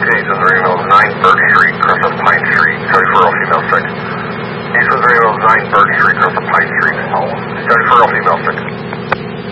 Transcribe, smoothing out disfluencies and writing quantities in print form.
Eastern Rainbow 9 Bird Street, cross of Pine Street, 34 all female 6. Eastern Rainbow 9 Bird Street, cross of Pine Street, 34 all female 6.